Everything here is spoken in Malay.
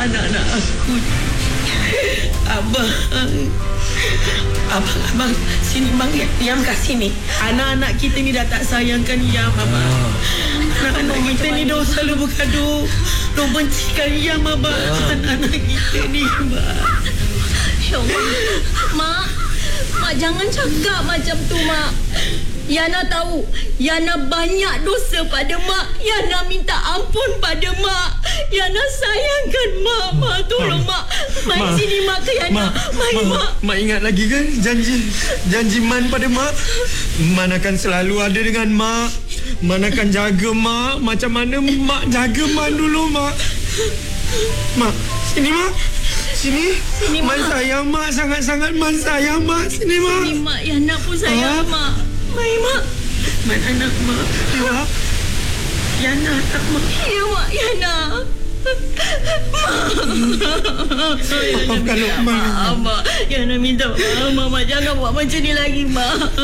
anak-anak aku. Abang, sini bang, Yam kat sini. Anak-anak kita ni dah tak sayangkan Yam, abang. Anak-anak kita ni dah selalu bergaduh, dah bencikan Yam, abang. Anak-anak kita ni, abang. Ya Allah. Mak jangan cakap macam tu, Mak. Yana tahu Yana banyak dosa pada Mak. Yana minta ampun pada Mak. Yana sayangkan Mak. Mak tolong Mak. Mai sini Mak ke Yana. Mak. Mak ingat lagi kan janji Man pada Mak? Man akan selalu ada dengan Mak. Man akan jaga Mak macam mana Mak jaga Man dulu, Mak. Mak, sini Mak. Sini Man Mak. sayang Mak sangat-sangat. Man sayang Mak. Sini Mak. Sini Mak. Yana pun sayang Mak. Mai Mak. Man anak Mak. Ya. Yana anak Mak. Ya Mak. Yana. Maafkan Luqman. Mak. Yana minta maaf. Mak jangan buat macam ni lagi Mak.